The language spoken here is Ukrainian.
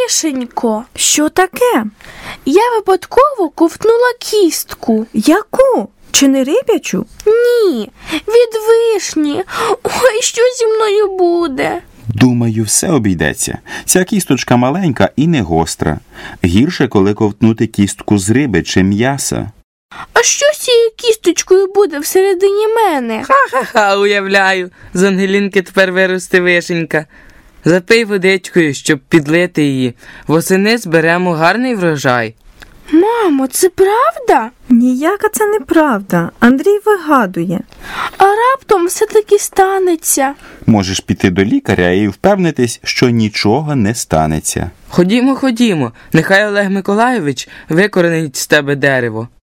Вишенько, Що таке? я випадково ковтнула кістку. Яку? Чи не риб'ячу? Ні, від вишні. Ой, що зі мною буде? Думаю, все обійдеться. Ця кісточка маленька і не гостра. Гірше, коли ковтнути кістку з риби чи м'яса. А що з цією кісточкою буде всередині мене? Ха-ха, уявляю, з Ангелінки тепер виросте вишенька. Запий водичкою, щоб підлити її. Восени зберемо гарний врожай. Мамо, це правда? Ніяка це неправда. Андрій вигадує. А раптом все-таки станеться. Можеш піти до лікаря і впевнитись, що нічого не станеться. Ходімо, нехай Олег Миколайович викоренить з тебе дерево.